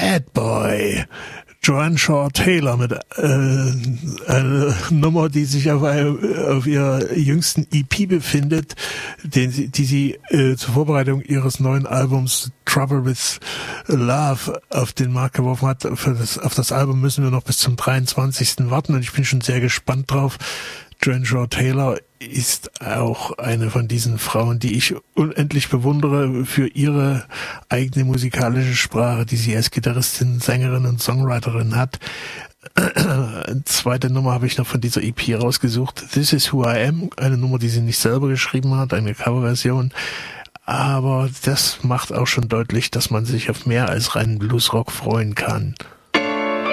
Bad Boy. Joanne Shaw Taylor mit eine Nummer, die sich auf ihrer jüngsten EP befindet, die sie zur Vorbereitung ihres neuen Albums Trouble with Love auf den Markt geworfen hat. Auf das Album müssen wir noch bis zum 23. warten und ich bin schon sehr gespannt drauf. Joanne Shaw Taylor ist auch eine von diesen Frauen, die ich unendlich bewundere für ihre eigene musikalische Sprache, die sie als Gitarristin, Sängerin und Songwriterin hat. Eine zweite Nummer habe ich noch von dieser EP rausgesucht. This Is Who I Am, eine Nummer, die sie nicht selber geschrieben hat, eine Coverversion. Aber das macht auch schon deutlich, dass man sich auf mehr als reinen Bluesrock freuen kann.